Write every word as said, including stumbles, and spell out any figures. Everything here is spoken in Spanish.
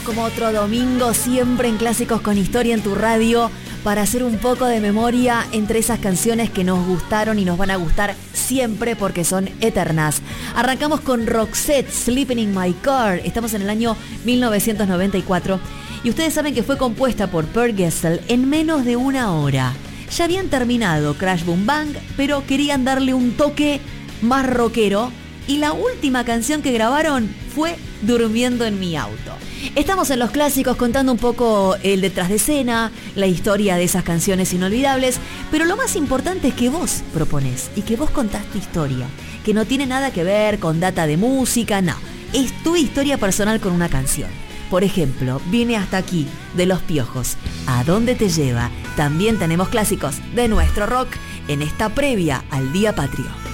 como otro domingo, siempre en Clásicos con Historia en tu radio, para hacer un poco de memoria entre esas canciones que nos gustaron y nos van a gustar siempre porque son eternas. Arrancamos con Roxette, Sleeping in My Car. Estamos en el año mil novecientos noventa y cuatro y ustedes saben que fue compuesta por Per Gessle en menos de una hora. Ya habían terminado Crash Boom Bang, pero querían darle un toque más rockero y la última canción que grabaron fue Durmiendo en mi auto. Estamos en los clásicos contando un poco el detrás de escena, la historia de esas canciones inolvidables, pero lo más importante es que vos proponés y que vos contás tu historia, que no tiene nada que ver con data de música, no, es tu historia personal con una canción. Por ejemplo, Vine hasta aquí, de Los Piojos. ¿A dónde te lleva? También tenemos clásicos de nuestro rock en esta previa al Día Patrio.